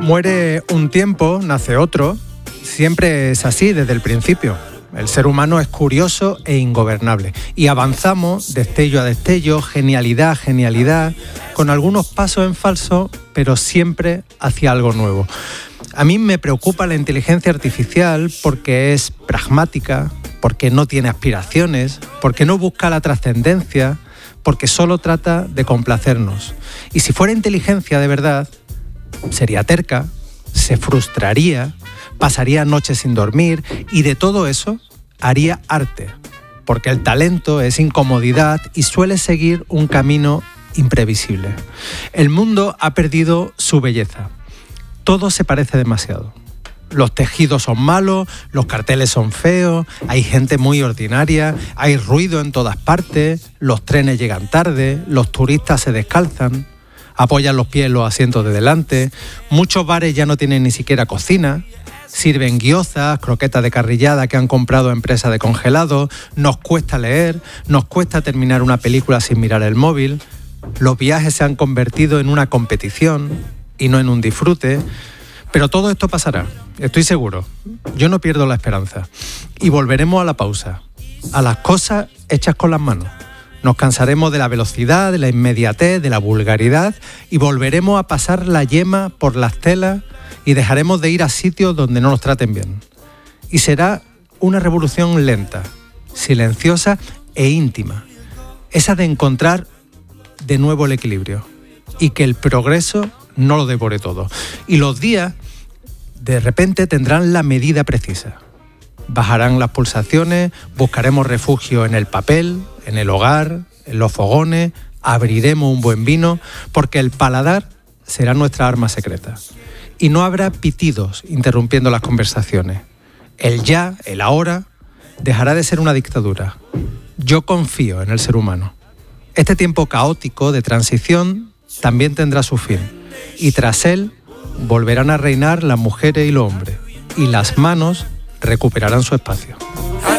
Muere un tiempo, nace otro. Siempre es así desde el principio. El ser humano es curioso e ingobernable. Y avanzamos destello a destello, genialidad a genialidad, con algunos pasos en falso, pero siempre hacia algo nuevo. A mí me preocupa la inteligencia artificial porque es pragmática, porque no tiene aspiraciones, porque no busca la trascendencia, porque solo trata de complacernos. Y si fuera inteligencia de verdad, sería terca, se frustraría, pasaría noches sin dormir y de todo eso haría arte, porque el talento es incomodidad y suele seguir un camino imprevisible. El mundo ha perdido su belleza. Todo se parece demasiado. Los tejidos son malos, los carteles son feos, hay gente muy ordinaria, hay ruido en todas partes, los trenes llegan tarde, los turistas se descalzan, apoyan los pies en los asientos de delante, muchos bares ya no tienen ni siquiera cocina, sirven gyozas, croquetas de carrillada que han comprado empresas de congelado, nos cuesta leer, nos cuesta terminar una película sin mirar el móvil, los viajes se han convertido en una competición y no en un disfrute, pero todo esto pasará, estoy seguro, yo no pierdo la esperanza y volveremos a la pausa, a las cosas hechas con las manos. Nos cansaremos de la velocidad, de la inmediatez, de la vulgaridad y volveremos a pasar la yema por las telas y dejaremos de ir a sitios donde no nos traten bien. Y será una revolución lenta, silenciosa e íntima. Esa de encontrar de nuevo el equilibrio y que el progreso no lo devore todo. Y los días, de repente, tendrán la medida precisa. Bajarán las pulsaciones, buscaremos refugio en el papel, en el hogar, en los fogones, abriremos un buen vino, porque el paladar será nuestra arma secreta. Y no habrá pitidos interrumpiendo las conversaciones. El ya, el ahora, dejará de ser una dictadura. Yo confío en el ser humano. Este tiempo caótico de transición también tendrá su fin. Y tras él volverán a reinar las mujeres y los hombres. Y las manos recuperarán su espacio.